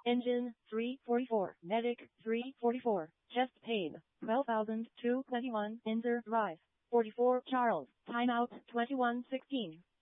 Engine 344. Medic 344. Chest pain 12,221. Enter drive 44. Charles. Timeout 21:16.